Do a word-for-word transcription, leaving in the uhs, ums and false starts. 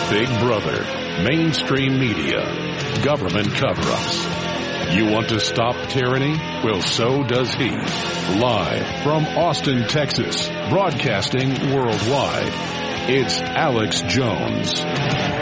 Big Brother, mainstream media, government cover-ups. You want to stop tyranny? Well, so does he. Live from Austin, Texas, broadcasting worldwide, it's Alex Jones.